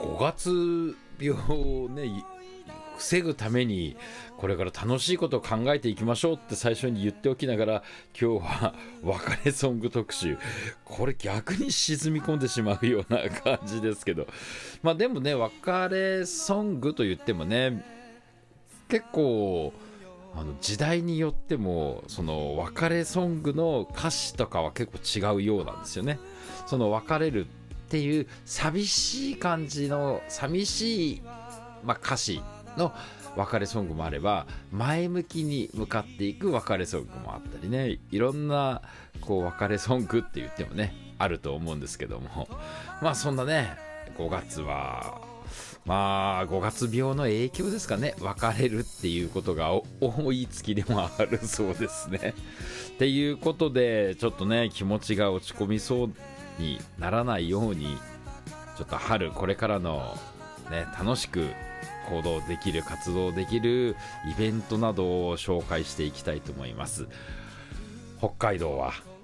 5月病をね防ぐためにこれから楽しいことを考えていきましょうって最初に言っておきながら、今日は別れソング特集、これ逆に沈み込んでしまうような感じですけど、まあでもね、別れソングと言ってもね、結構時代によってもその別れソングの歌詞とかは結構違うようなんですよね。その別れるっていう寂しい感じの寂しい、歌詞の別れソングもあれば、前向きに向かっていく別れソングもあったりね、いろんなこう別れソングって言ってもねあると思うんですけども、そんなね5月は5月病の影響ですかね。別れるっていうことが多い月でもあるそうですね。っていうことで、ちょっとね気持ちが落ち込みそうにならないように、ちょっと春これからのね楽しく行動できる、活動できるイベントなどを紹介していきたいと思います。北海道は